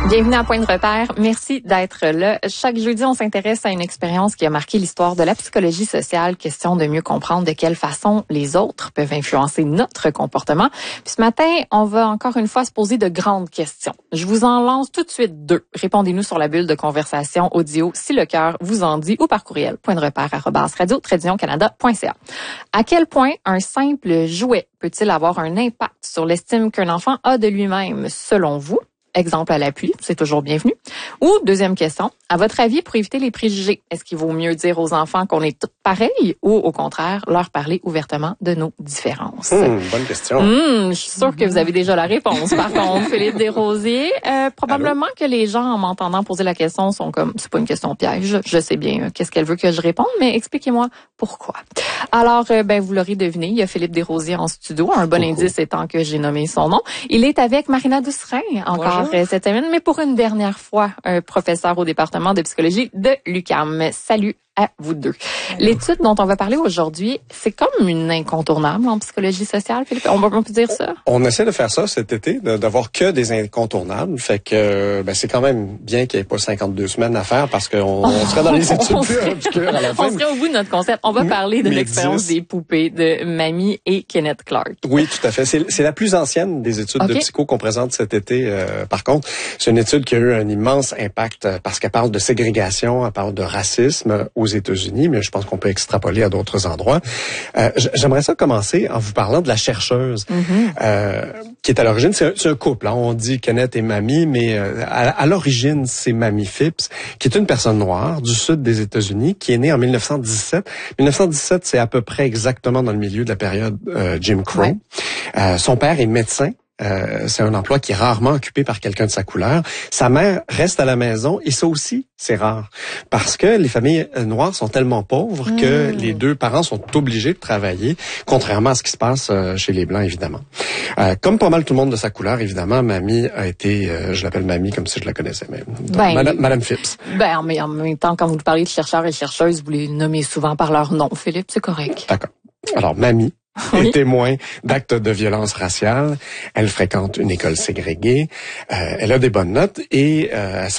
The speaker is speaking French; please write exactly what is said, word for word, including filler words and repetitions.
Bienvenue à Point de repère. Merci d'être là. Chaque jeudi, on s'intéresse à une expérience qui a marqué l'histoire de la psychologie sociale. Question de mieux comprendre de quelle façon les autres peuvent influencer notre comportement. Puis ce matin, on va encore une fois se poser de grandes questions. Je vous en lance tout de suite deux. Répondez-nous sur la bulle de conversation audio si le cœur vous en dit ou par courriel point de repère arobase radio tiret canada point c a. À quel point un simple jouet peut-il avoir un impact sur l'estime qu'un enfant a de lui-même, selon vous? Exemple à l'appui, c'est toujours bienvenu. Ou, deuxième question, à votre avis, pour éviter les préjugés, est-ce qu'il vaut mieux dire aux enfants qu'on est tous pareils ou, au contraire, leur parler ouvertement de nos différences? Mmh, bonne question. Mmh, je suis sûre que vous avez déjà la réponse. Par contre, Philippe Desrosiers, euh, probablement Allô? Que les gens, en m'entendant poser la question, sont comme, c'est pas une question piège, je sais bien euh, qu'est-ce qu'elle veut que je réponde, mais expliquez-moi pourquoi. Alors, euh, ben vous l'aurez deviné, il y a Philippe Desrosiers en studio, un bon Coucou. Indice étant que j'ai nommé son nom. Il est avec Marina Doucerin, encore Bonjour. Cette semaine, mais pour une dernière fois, un professeur au département de psychologie de l'U Q A M. Salut à vous deux. L'étude dont on va parler aujourd'hui, c'est comme une incontournable en psychologie sociale, Philippe. On, on peut dire ça? On essaie de faire ça cet été, de, d'avoir que des incontournables. Fait que ben, c'est quand même bien qu'il n'y ait pas cinquante-deux semaines à faire parce qu'on on serait dans les études plus obscures à la fin. On serait au bout de notre concept. On va parler de l'expérience des poupées de Mamie et Kenneth Clark. Oui, tout à fait. C'est, c'est la plus ancienne des études okay. de psycho qu'on présente cet été. Euh, par contre, c'est une étude qui a eu un immense impact parce qu'elle parle de ségrégation, elle parle de racisme aux États-Unis, mais je pense qu'on peut extrapoler à d'autres endroits. Euh, j'aimerais ça commencer en vous parlant de la chercheuse mm-hmm. euh, qui est à l'origine. C'est un, c'est un couple. Hein. On dit Kenneth et Mamie, mais euh, à, à l'origine, c'est Mamie Phipps, qui est une personne noire du sud des États-Unis, qui est née en dix-neuf cent dix-sept. dix-neuf cent dix-sept, c'est à peu près exactement dans le milieu de la période euh, Jim Crow. Ouais. Euh, son père est médecin. Euh, c'est un emploi qui est rarement occupé par quelqu'un de sa couleur. Sa mère reste à la maison et ça aussi, c'est rare. Parce que les familles noires sont tellement pauvres mmh. que les deux parents sont obligés de travailler, contrairement à ce qui se passe chez les Blancs, évidemment. Euh, comme pas mal tout le monde de sa couleur, évidemment, Mamie a été, euh, je l'appelle Mamie comme si je la connaissais même. Donc, ben, Madame, Madame Phipps. Ben, mais en même temps, quand vous parlez de chercheurs et chercheuses, vous les nommez souvent par leur nom, Philippe, c'est correct. D'accord. Alors, Mamie oui. est témoin d'actes de violence raciale. Elle fréquente une école ségrégée. Euh, elle a des bonnes notes et euh,